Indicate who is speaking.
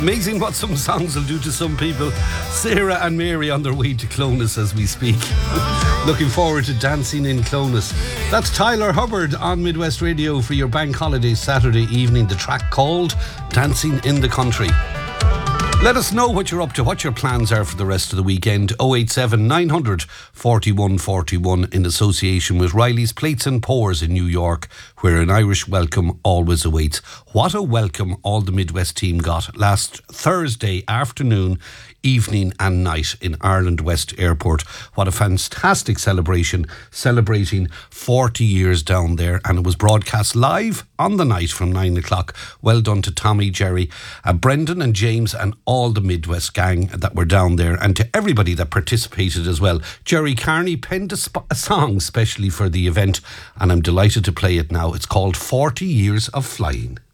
Speaker 1: Amazing what some songs will do to some people. Sarah and Mary on their way to Clonus as we speak. Looking forward to dancing in Clonus. That's Tyler Hubbard on Midwest Radio for your bank holiday Saturday evening. The track called Dancing in the Country. Let us know what you're up to, what your plans are for the rest of the weekend. 087 900 41 41 in association with Riley's Plates and Pours in New York, where an Irish welcome always awaits. What a welcome all the Midwest team got last Thursday afternoon, evening and night in Ireland West Airport. What a fantastic celebration, celebrating 40 years down there, and it was broadcast live on the night from 9 o'clock. Well done to Tommy, Jerry, Brendan and James and all the Midwest gang that were down there, and to everybody that participated as well. Jerry Carney penned a song specially for the event, and I'm delighted to play it now. It's called 40 Years of Flying.